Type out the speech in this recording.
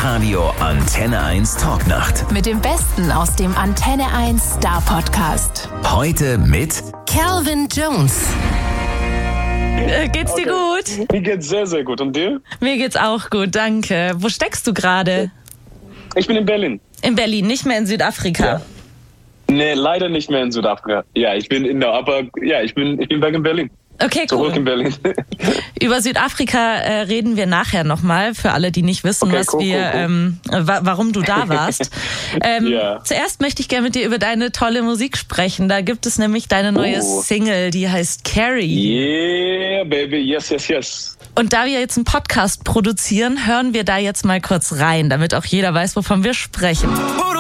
Hitradio Antenne 1 Talknacht. Mit dem Besten aus dem Antenne 1 Star Podcast. Heute mit Calvin Jones. Geht's dir gut? Mir geht's sehr, sehr gut. Und dir? Mir geht's auch gut, danke. Wo steckst du gerade? Ich bin in Berlin. In Berlin, nicht mehr in Südafrika. Ja. Nee, leider nicht mehr in Südafrika. Ja, ich bin ich bin back in Berlin. Okay, cool. Zurück in Berlin. Über Südafrika reden wir nachher nochmal, für alle, die nicht wissen, warum du da warst. Ja. Zuerst möchte ich gerne mit dir über deine tolle Musik sprechen. Da gibt es nämlich deine neue Single, die heißt Carrie. Yeah, baby, yes. Und da wir jetzt einen Podcast produzieren, hören wir da jetzt mal kurz rein, damit auch jeder weiß, wovon wir sprechen.